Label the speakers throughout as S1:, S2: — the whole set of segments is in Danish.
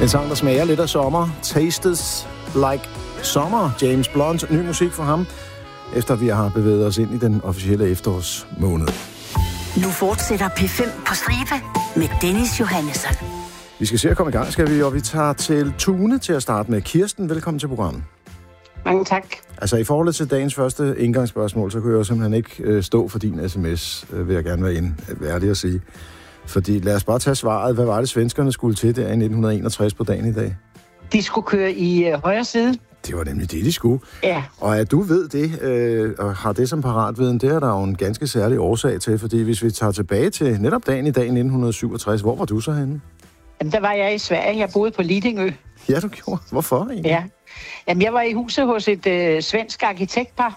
S1: En sang, der smager lidt af sommer. Tastes like summer. James Blunt. Ny musik for ham, efter vi har bevæget os ind i den officielle efterårsmåned.
S2: Nu fortsætter P5 på stribe med Dennis Johannesson.
S1: Vi skal se at komme i gang, skal vi, og vi tager til Tune til at starte med. Kirsten, velkommen til programmet.
S3: Mange tak.
S1: Altså i forhold til dagens første indgangsspørgsmål, så kunne jeg jo simpelthen ikke stå for din sms, vil jeg gerne være ærlig at sige. Fordi lad os bare tage svaret. Hvad var det, svenskerne skulle til der i 1961 på dagen i dag?
S3: De skulle køre i højre side.
S1: Det var nemlig det, de skulle.
S3: Ja.
S1: Og at du ved det, og har det som paratviden, det er der jo en ganske særlig årsag til. Fordi hvis vi tager tilbage til netop dagen i dag 1967, hvor var du så henne?
S3: Jamen, der var jeg i Sverige. Jeg boede på Lidingö.
S1: Ja, du gjorde. Hvorfor egentlig?
S3: Ja. Jamen, jeg var i huset hos et svensk arkitektpar.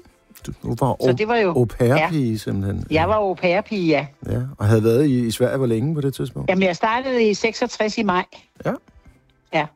S1: Du var
S3: så det var jo
S1: au pair-pige, simpelthen.
S3: Jeg var au pair-pige, ja.
S1: Ja, og havde været i Sverige hvor længe på det tidspunkt?
S3: Jamen, jeg startede i 66 i maj.
S1: Ja.
S3: Ja.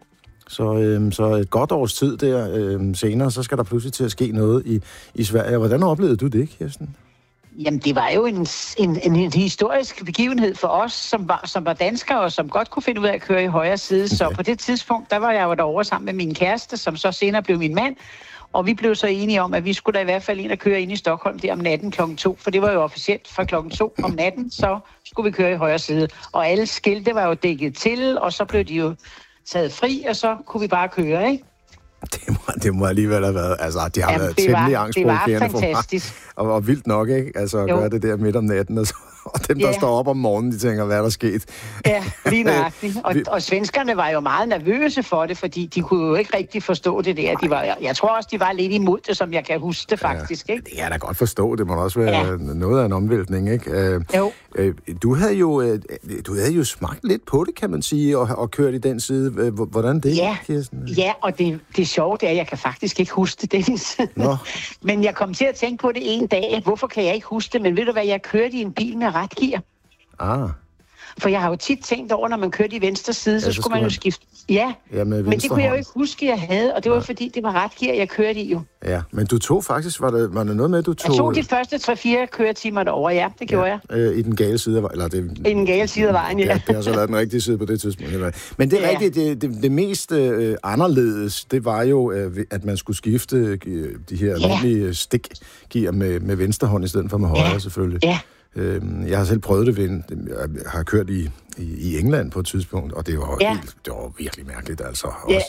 S1: Så et godt års tid der senere, så skal der pludselig til at ske noget i Sverige. Hvordan oplevede du det, Kirsten?
S3: Jamen, det var jo en historisk begivenhed for os, som var danskere, og som godt kunne finde ud af at køre i højre side. Okay. Så på det tidspunkt, der var jeg jo derovre sammen med min kæreste, som så senere blev min mand. Og vi blev så enige om, at vi skulle da i hvert fald ind og køre ind i Stockholm der om natten kl. 2. For det var jo officielt fra kl. 2 om natten, så skulle vi køre i højre side. Og alle skilte var jo dækket til, og så blev de jo taget fri, og så kunne vi bare køre, ikke?
S1: Det må alligevel have været, altså det har været temmelig angstprovokerende for mig. Og vildt nok, ikke? Altså at gøre det der midt om natten, og dem, der står op om morgenen, de tænker, hvad er der sket?
S3: Ja, lige nøjagtigt. Og svenskerne var jo meget nervøse for det, fordi de kunne jo ikke rigtig forstå det der. Jeg tror også, de var lidt imod det, som jeg kan huske det faktisk, ikke?
S1: Det kan jeg da godt forstå. Det må også være noget af en omvæltning, ikke?
S3: Jo.
S1: Du havde jo smagt lidt på det, kan man sige, og kørt i den side. Hvordan det, Kirsten?
S3: Ja, og det sjove er, at jeg kan faktisk ikke huske det, Dennis. Men jeg kom til at tænke på det en dag. Hvorfor kan jeg ikke huske det? Men ved du hvad, jeg kørte i en bil med ratgear. For jeg har jo tit tænkt over, når man kørte i venstre side, så skulle man jo skifte. Ja, men det kunne jeg jo ikke huske, jeg havde, og det var fordi, det var ratgear, jeg kørte i jo.
S1: Ja, men du tog faktisk, var der noget med, du tog...
S3: Jeg tog de første 3-4 køretimer derovre, ja, det gjorde jeg.
S1: I den gale side af vejen, eller det...
S3: I den gale side af vejen, ja.
S1: Det har så lavet den rigtige side på det tidspunkt. Men det er rigtigt, det mest anderledes, det var jo, at man skulle skifte de her almindelige stikgear med venstre hånd i stedet for med højre, selvfølgelig. Ja. Jeg har selv prøvet det jeg har kørt i England på et tidspunkt, og det var det var virkelig mærkeligt, altså.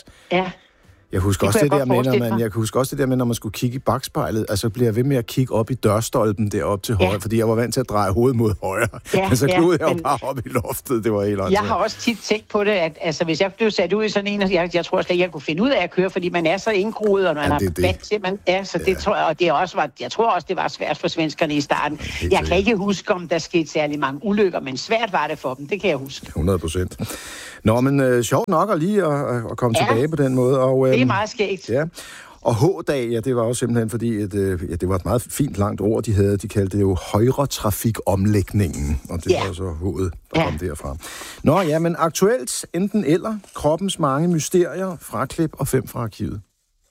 S1: Jeg husker også det der med, når man skulle kigge i bagspejlet, altså blev jeg ved med at kigge op i dørstolpen deroppe til højre, fordi jeg var vant til at dreje hovedet mod højre. Men så kludede jeg jo bare op i loftet, det var helt åndssvagt.
S3: Jeg har også tit tænkt på det, at altså, hvis jeg blev sat ud i sådan en, jeg tror slet ikke, jeg kunne finde ud af at køre, fordi man er så indgroet, og når man er vant til, man er, så det tror jeg, og det også var, jeg tror også, det var svært for svenskerne i starten. Jeg kan ikke huske, om der skete særlig mange ulykker, men svært var det for dem, det kan jeg huske.
S1: 100%. Nå, men sjovt nok at lige at komme tilbage på den måde. Og,
S3: det er meget skægt.
S1: Ja. Og H-dag, det var jo simpelthen fordi, at det var et meget fint langt ord, de havde. De kaldte det jo højre trafikomlægningen, og det var så H'et, der kom derfra. Nå ja, men aktuelt enten eller, kroppens mange mysterier, fraklip og 5 fra arkivet.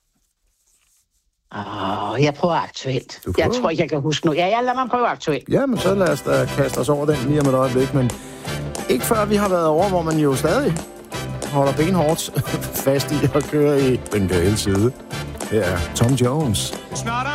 S3: Jeg prøver aktuelt. Jeg tror ikke, jeg kan huske nu. Ja, lad mig prøve aktuelt.
S1: Ja, men så lad os da kaste os over den lige om et øjeblik, men ikke før vi har været over, hvor man jo stadig holder benhårdt fast i at køre i den gale side. Her er Tom Jones.